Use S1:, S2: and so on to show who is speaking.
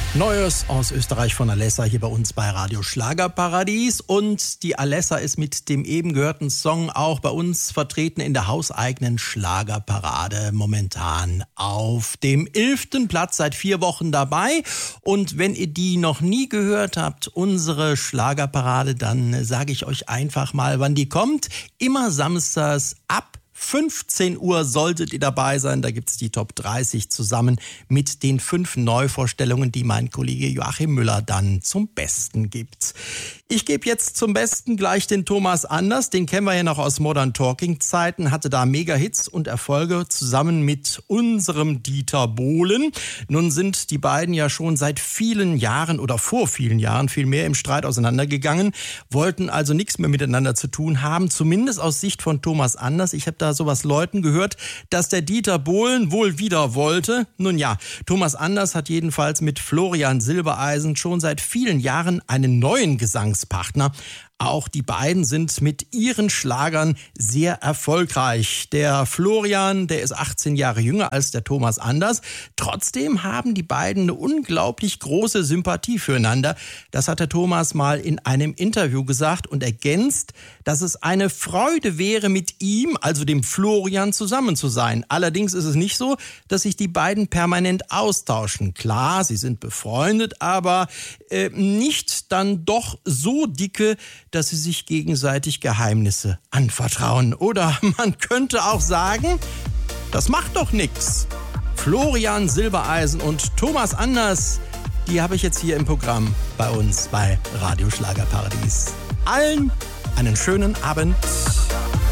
S1: Neues aus Österreich von Alessa hier bei uns bei Radio Schlagerparadies. Und die Alessa ist mit dem eben gehörten Song auch bei uns vertreten in der hauseigenen Schlagerparade. Momentan auf dem 11. Platz, seit 4 Wochen dabei. Und wenn ihr die noch nie gehört habt, unsere Schlagerparade, dann sage ich euch einfach mal, wann die kommt. Immer samstags ab 15 Uhr solltet ihr dabei sein. Da gibt's die Top 30 zusammen mit den 5 Neuvorstellungen, die mein Kollege Joachim Müller dann zum Besten gibt. Ich gebe jetzt zum Besten gleich den Thomas Anders. Den kennen wir ja noch aus Modern Talking Zeiten. Hatte da Mega-Hits und Erfolge zusammen mit unserem Dieter Bohlen. Nun sind die beiden ja schon seit vielen Jahren oder vor vielen Jahren vielmehr im Streit auseinandergegangen. Wollten also nichts mehr miteinander zu tun haben. Zumindest aus Sicht von Thomas Anders. Ich habe da sowas Leuten gehört, dass der Dieter Bohlen wohl wieder wollte. Nun ja, Thomas Anders hat jedenfalls mit Florian Silbereisen schon seit vielen Jahren einen neuen Gesangspartner. Auch die beiden sind mit ihren Schlagern sehr erfolgreich. Der Florian, der ist 18 Jahre jünger als der Thomas Anders. Trotzdem haben die beiden eine unglaublich große Sympathie füreinander. Das hat der Thomas mal in einem Interview gesagt und ergänzt, dass es eine Freude wäre, mit ihm, also dem Florian, zusammen zu sein. Allerdings ist es nicht so, dass sich die beiden permanent austauschen. Klar, sie sind befreundet, aber nicht dann doch so dicke, dass sie sich gegenseitig Geheimnisse anvertrauen. Oder man könnte auch sagen, das macht doch nix. Florian Silbereisen und Thomas Anders, die habe ich jetzt hier im Programm bei uns bei Radio Schlagerparadies. Allen einen schönen Abend.